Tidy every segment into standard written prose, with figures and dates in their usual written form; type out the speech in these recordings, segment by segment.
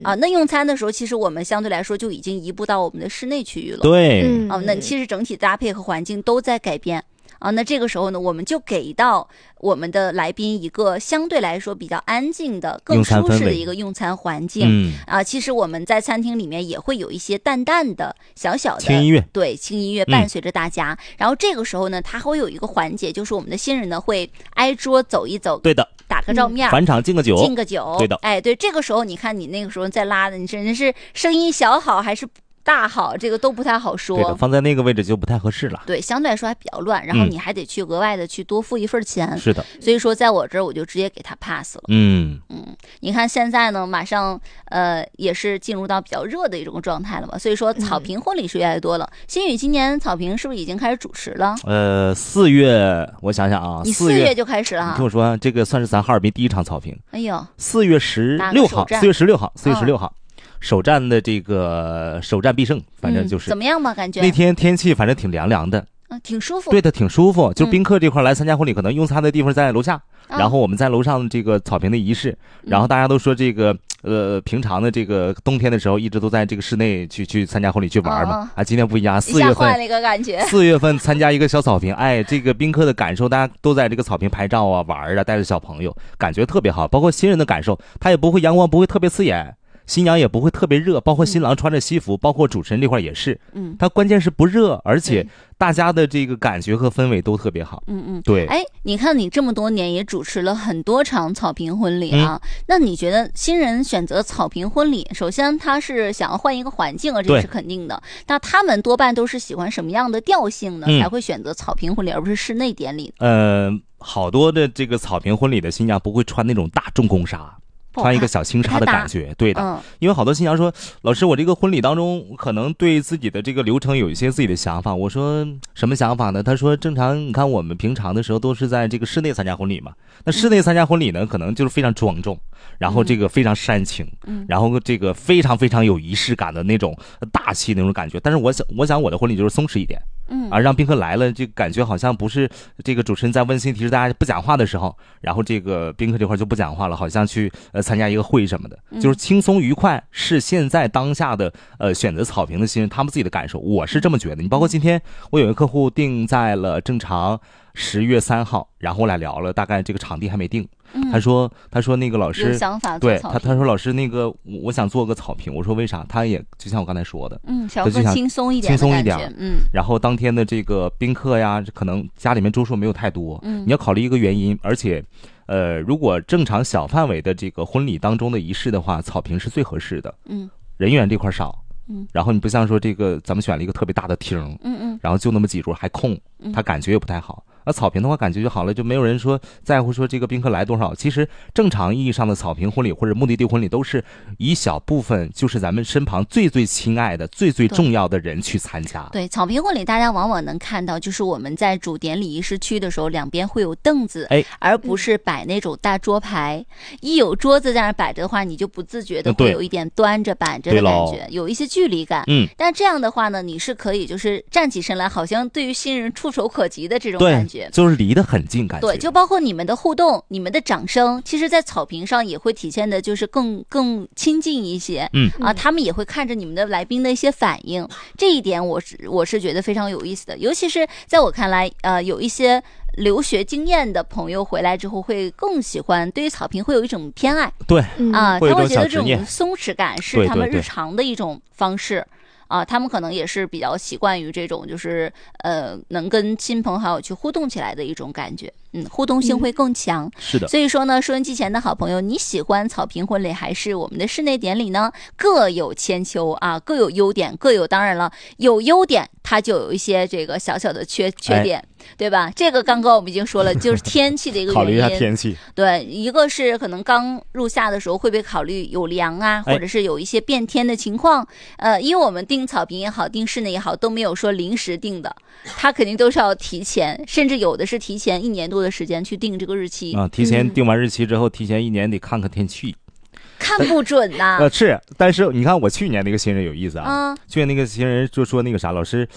啊。那用餐的时候，其实我们相对来说就已经移步到我们的室内区域了。 对， 那其实整体搭配和环境都在改变。那这个时候呢，我们就给到我们的来宾一个相对来说比较安静的、更舒适的一个用餐环境。其实我们在餐厅里面也会有一些淡淡的、小小的轻音乐， 对，轻音乐伴随着大家。然后这个时候呢，它会有一个环节，就是我们的新人呢会挨桌走一走， 对的， 打个照面， 返场敬个酒， 对的，对，这个时候你看你那个时候在拉的，你真的是声音小好还是大好，这个都不太好说。 对的，放在那个位置就不太合适了。 对，相对来说还比较乱，然后你还得去额外的去多付一份钱。 是的， 所以说在我这儿我就直接给他 pass 了。你看现在呢，马上也是进入到比较热的一种状态了嘛，所以说草坪婚礼是越来越多了。新宇今年草坪是不是已经开始主持了 ？4月，我想想啊， 你4月就开始了你听我说，这个算是咱哈尔滨第一场草坪。 哎呦 ，4月16号，4月16号。首战的这个首战必胜，反正就是怎么样吧？感觉那天天气反正挺凉凉的， 挺舒服。 对的，挺舒服。就宾客这块来参加婚礼，可能用餐的地方在楼下，然后我们在楼上这个草坪的仪式，然后大家都说这个平常的这个冬天的时候一直都在这个室内去参加婚礼去玩嘛。今天不一样，4月份换了一个感觉。 4月份参加一个小草坪，这个宾客的感受，大家都在这个草坪拍照啊、玩啊，带着小朋友，感觉特别好。包括新人的感受，他也不会阳光不会特别刺眼。新娘也不会特别热，包括新郎穿着西服，包括主持人这块也是，他关键是不热，而且大家的这个感觉和氛围都特别好。对。 你看你这么多年也主持了很多场草坪婚礼啊，那你觉得新人选择草坪婚礼，首先他是想要换一个环境啊，这是肯定的。那他们多半都是喜欢什么样的调性呢？才会选择草坪婚礼而不是室内典礼？ 好多的这个草坪婚礼的新娘不会穿那种大重工纱。穿一个小轻纱的感觉，对的，因为好多新娘说，老师，我这个婚礼当中可能对自己的这个流程有一些自己的想法。我说什么想法呢？他说正常，你看我们平常的时候都是在这个室内参加婚礼嘛，那室内参加婚礼呢，可能就是非常庄重，然后这个非常煽情，然后这个非常非常有仪式感的那种大气那种感觉。但是我想我的婚礼就是松弛一点。让宾客来了，就感觉好像不是这个主持人在温馨提示大家不讲话的时候，然后这个宾客这块就不讲话了，好像去参加一个会什么的，就是轻松愉快，是现在当下的选择草坪的新人他们自己的感受，我是这么觉得。你包括今天我有一个客户定在了正常10月3号，然后我俩聊了，大概这个场地还没定。他说那个老师有想法对他说老师那个我想做个草坪，我说为啥？他也就像我刚才说的， 想更轻松一点， 然后当天的这个宾客呀，可能家里面桌数没有太多，你要考虑一个原因，而且如果正常小范围的这个婚礼当中的仪式的话，草坪是最合适的，人员这块少，然后你不像说这个咱们选了一个特别大的厅，然后就那么几桌还空，他感觉也不太好。草坪的话感觉就好了，就没有人说在乎说这个宾客来多少。其实正常意义上的草坪婚礼或者目的地婚礼都是一小部分，就是咱们身旁最最亲爱的最最重要的人去参加。 对，草坪婚礼大家往往能看到，就是我们在主典礼仪式区的时候，两边会有凳子，而不是摆那种大桌牌。一有桌子在那摆着的话，你就不自觉的会有一点端着板着的感觉，有一些距离感。但这样的话呢，你是可以就是站起身来，好像对于新人触手可及的这种感觉。 就是离得很近感觉。 对，就包括你们的互动，你们的掌声，其实在草坪上也会体现的就是更亲近一些。他们也会看着你们的来宾的一些反应，这一点我是觉得非常有意思的。尤其是在我看来，有一些留学经验的朋友回来之后会更喜欢，对于草坪会有一种偏爱。 对， 他会觉得这种松弛感是他们日常的一种方式。他们可能也是比较习惯于这种，就是能跟亲朋好友去互动起来的一种感觉，互动性会更强。 是的。 所以说呢，收音机前的好朋友，你喜欢草坪婚礼还是我们的室内典礼呢？各有千秋啊，各有优点，当然了，有优点它就有一些这个小小的缺点。对吧？这个刚刚我们已经说了，就是天气的一个原因。 考虑一下天气。 对，一个是可能刚入夏的时候会不会考虑有凉啊，或者是有一些变天的情况。因为我们订草坪也好，订室内也好，都没有说临时订的，它肯定都是要提前，甚至有的是提前1年多的时间去定这个日期。 提前定完日期之后，提前1年得看看天气。 看不准呐。 是，但是你看我去年那个新人有意思啊。去年那个新人就说那个啥，老师。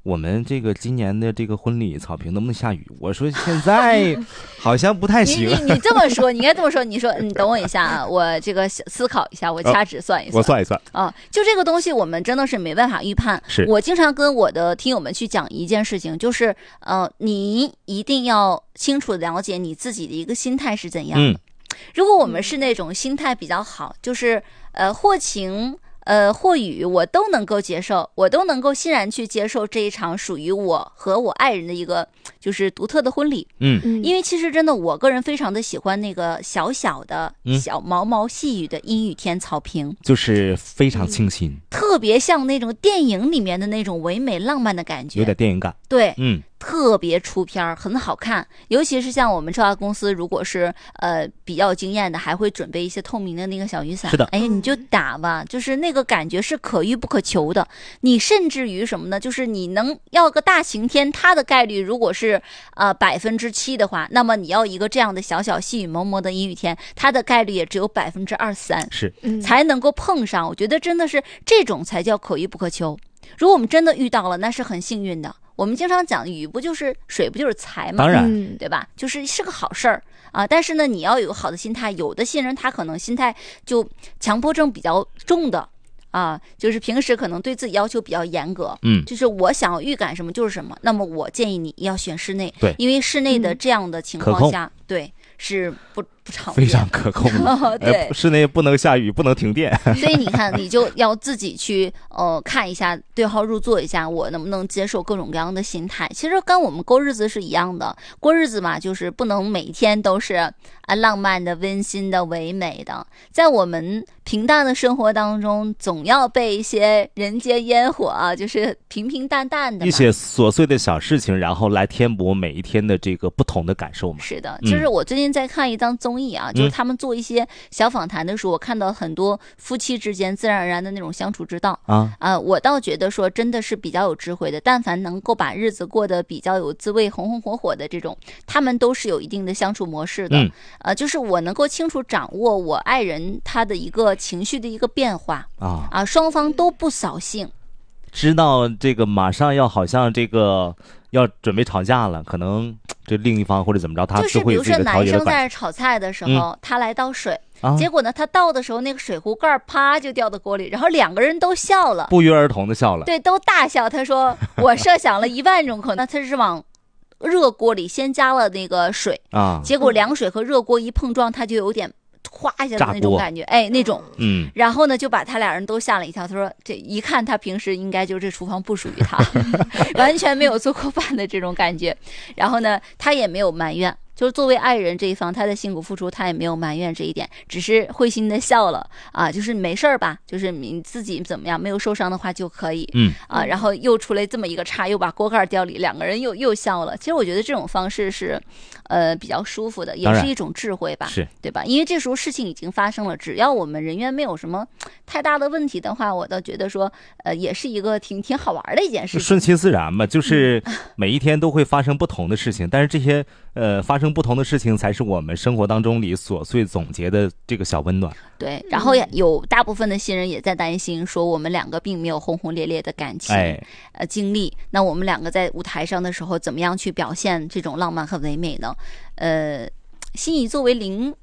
我们这个今年的这个婚礼草坪能不能下雨？我说现在好像不太行。 你这么说，你应该这么说。你说你等我一下啊，我这个思考一下，我掐指算一算。 我算一算啊，就这个东西，我们真的是没办法预判。 是我经常跟我的听友们去讲一件事情，就是你一定要清楚了解你自己的一个心态是怎样的。如果我们是那种心态比较好，就是或晴或雨我都能够接受，我都能够欣然去接受这一场属于我和我爱人的一个就是独特的婚礼。因为其实真的我个人非常的喜欢那个小小的小毛毛细雨的阴雨天草坪， 就是非常清新， 特别像那种电影里面的那种唯美浪漫的感觉， 有点电影感。 对，特别出片，很好看。尤其是像我们这家公司，如果是比较惊艳的，还会准备一些透明的那个小雨伞。 是的， 哎，你就打吧，就是那个感觉是可遇不可求的。你甚至于什么呢？就是你能要个大晴天，它的概率如果是7%的话，那么你要一个这样的小小细雨蒙蒙的阴雨天，它的概率也只有2%-3%， 是才能够碰上。我觉得真的是这种才叫可遇不可求。如果我们真的遇到了，那是很幸运的。我们经常讲雨不就是水不就是财嘛， 当然， 对吧？是个好事儿啊。但是呢，你要有好的心态。有的新人他可能心态就强迫症比较重的啊，就是平时可能对自己要求比较严格，就是我想要预感什么就是什么。那么我建议你要选室内， 对， 因为室内的这样的情况下，对。是不常见， 非常可控的。 对， 室内不能下雨，不能停电。 所以你看，你就要自己去看一下，对号入座一下，我能不能接受各种各样的心态。其实跟我们过日子是一样的，过日子嘛，就是不能每天都是浪漫的、温馨的、唯美的。在我们平淡的生活当中，总要被一些人间烟火就是平平淡淡的一些琐碎的小事情，然后来填补每一天的这个不同的感受嘛。 是的，就是我最近在看一档综艺就是他们做一些小访谈的时候，我看到很多夫妻之间自然而然的那种相处之道我倒觉得说真的是比较有智慧的。但凡能够把日子过得比较有滋味、红红火火的这种，他们都是有一定的相处模式的。就是我能够清楚掌握我爱人他的一个情绪的一个变化双方都不扫兴， 知道这个马上要好像这个要准备吵架了，可能这另一方或者怎么着，他就是比如说男生在炒菜的时候，他来倒水，结果呢，他倒的时候那个水壶盖啪就掉到锅里，然后两个人都笑了， 不约而同的笑了， 对，都大笑。他说我设想了10000种可能，他是往热锅里先加了那个水结果凉水和热锅一碰撞，他就有点哗一下的那种感觉，那种，然后呢，就把他俩人都吓了一跳。他说，这一看他平时应该就这厨房不属于他，完全没有做过饭的这种感觉。然后呢，他也没有埋怨，就是作为爱人这一方，他的辛苦付出，他也没有埋怨这一点，只是会心的笑了就是没事儿吧，就是你自己怎么样，没有受伤的话就可以，然后又出来这么一个叉，又把锅盖掉里，两个人又笑了。其实我觉得这种方式是，比较舒服的，也是一种智慧吧， 是对吧？因为这时候事情已经发生了，只要我们人员没有什么太大的问题的话，我倒觉得说，也是一个挺好玩的一件事情， 顺其自然嘛，就是每一天都会发生不同的事情，但是这些发生不同的事情才是我们生活当中里琐碎总结的这个小温暖。 对，然后有大部分的新人也在担心说我们两个并没有轰轰烈烈的感情经历，那我们两个在舞台上的时候怎么样去表现这种浪漫和唯美呢？新宇作为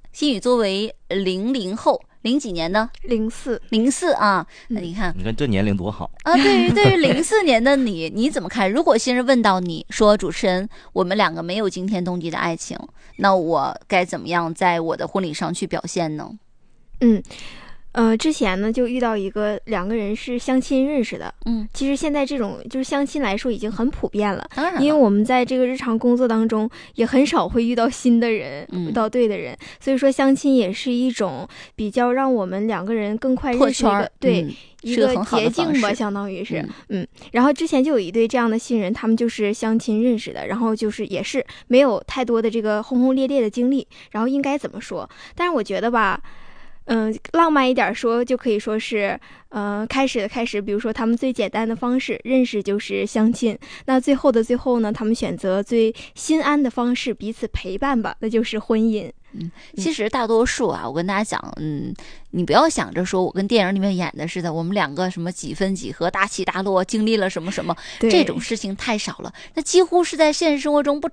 00后，00几年呢？04啊，那你看这年龄多好对于04年的你怎么看？如果新人问到你说，主持人，我们两个没有惊天动地的爱情，那我该怎么样在我的婚礼上去表现呢？ 之前呢就遇到两个人是相亲认识的，其实现在这种就是相亲来说已经很普遍了， 当然了， 因为我们在这个日常工作当中也很少会遇到新的人，遇到对的人，所以说相亲也是一种比较让我们两个人更快认识一个捷径吧，相当于是然后之前就有一对这样的新人，他们就是相亲认识的，然后就是也是没有太多的这个轰轰烈烈的经历，然后应该怎么说？但是我觉得吧， 浪漫一点说，就可以说是，开始，比如说他们最简单的方式认识就是相亲，那最后呢，他们选择最心安的方式，彼此陪伴吧，那就是婚姻。 其实大多数啊，我跟大家讲，你不要想着说我跟电影里面演的似的，我们两个什么几分几合，大起大落，经历了什么什么，这种事情太少了，那几乎是在现实生活中不